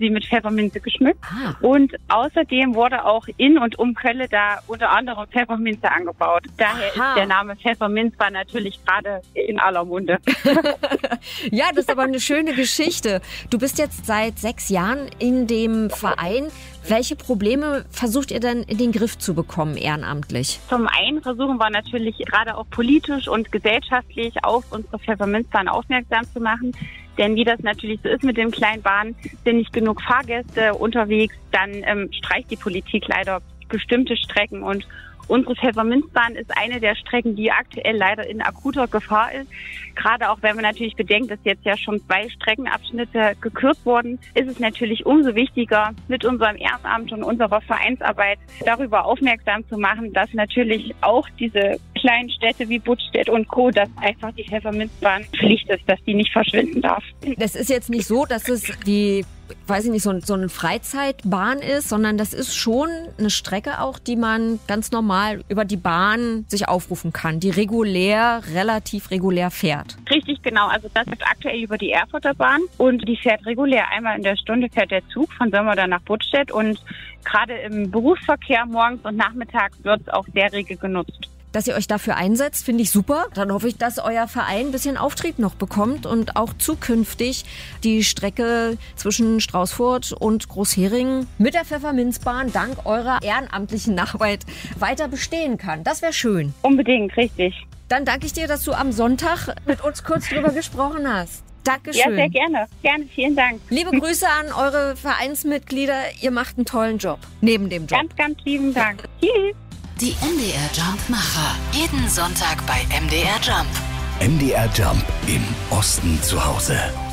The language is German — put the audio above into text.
sie mit Pfefferminze geschmückt. Und außerdem wurde auch in und um Kölle da unter anderem Pfefferminze angebaut. Daher ist der Name Pfefferminzbahn natürlich gerade in aller Munde. Ja, das ist aber eine schöne Geschichte. Du bist jetzt seit 6 Jahren in dem Verein. Welche Probleme versucht ihr denn in den Griff zu bekommen ehrenamtlich? Zum einen versuchen wir natürlich gerade auch politisch und gesellschaftlich auf unsere Pfefferminzbahn aufmerksam zu machen. Denn wie das natürlich so ist mit den kleinen Bahnen, sind nicht genug Fahrgäste unterwegs, dann streicht die Politik leider bestimmte Strecken. Und unsere Pfefferminzbahn ist eine der Strecken, die aktuell leider in akuter Gefahr ist. Gerade auch wenn man natürlich bedenkt, dass jetzt ja schon 2 Streckenabschnitte gekürzt wurden, ist es natürlich umso wichtiger, mit unserem Ehrenamt und unserer Vereinsarbeit darüber aufmerksam zu machen, dass natürlich auch diese kleinen Städte wie Buttstedt und Co., dass einfach die Pfefferminzbahn Pflicht ist, dass die nicht verschwinden darf. Das ist jetzt nicht so, dass es die, weiß ich nicht, so eine Freizeitbahn ist, sondern das ist schon eine Strecke auch, die man ganz normal über die Bahn sich aufrufen kann, die relativ regulär fährt. Richtig, genau. Also das ist aktuell über die Erfurter Bahn und die fährt regulär. Einmal in der Stunde fährt der Zug von Sömmerda nach Buttstedt und gerade im Berufsverkehr morgens und nachmittags wird es auch sehr rege genutzt. Dass ihr euch dafür einsetzt, finde ich super. Dann hoffe ich, dass euer Verein ein bisschen Auftrieb noch bekommt und auch zukünftig die Strecke zwischen Straußfurt und Großheringen mit der Pfefferminzbahn dank eurer ehrenamtlichen Arbeit weiter bestehen kann. Das wäre schön. Unbedingt, richtig. Dann danke ich dir, dass du am Sonntag mit uns kurz drüber gesprochen hast. Dankeschön. Ja, sehr gerne. Gerne, vielen Dank. Liebe Grüße an eure Vereinsmitglieder. Ihr macht einen tollen Job. Neben dem Job. Ganz, ganz lieben Dank. Tschüss. Die MDR Jump-Macher. Jeden Sonntag bei MDR Jump. MDR Jump im Osten zu Hause.